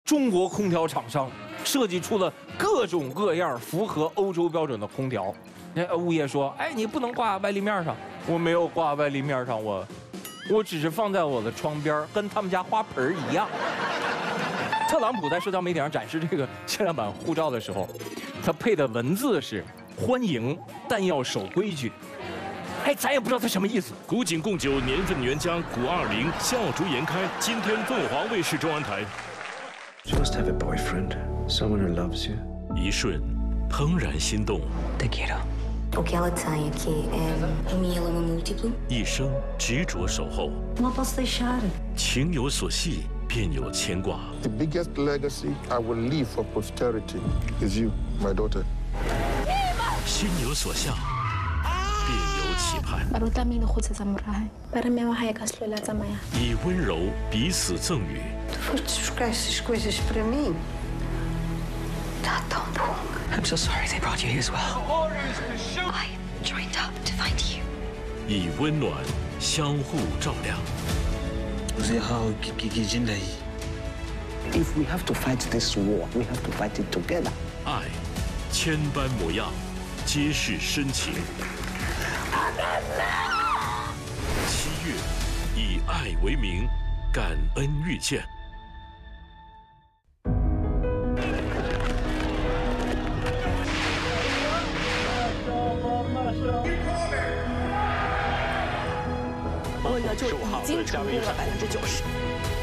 中国空调厂商设计出了各种各样符合欧洲标准的空调。物业说：“哎，你不能挂外立面上。”我没有挂外立面上，我只是放在我的窗边，跟他们家花盆一样。特朗普在社交媒体上展示这个限量版护照的时候，他配的文字是“欢迎，但要守规矩”。哎，咱也不知道他什么意思。 古井贡酒年份原浆古20笑逐颜开，今天凤凰卫视中央台。 You must have a boyfriend, someone who loves you. 一瞬，怦然心动。 Te quiero. O que ela tem aqui é minha lama múltipla. 一生执着守候。 Não posso deixar. 情有所系，便有牵挂。 The biggest legacy I will leave for posterity is you, my daughter. 心有所向，便有期盼。 Baru tlamehile go tsetsa morae. Ba re mme wa gae ka se tlhola tsamaya. 以温柔彼此赠予。 Tu foste buscar essas coisas para mim. Está tão bom. I'm so sorry they brought you here as well. I joined up to find you. 以温暖相互照亮。 If we have to fight this war, we have to fight it together. 爱，千般模样，皆是深情。7月，以爱为名，感恩遇见。 温的就已经成功了90%。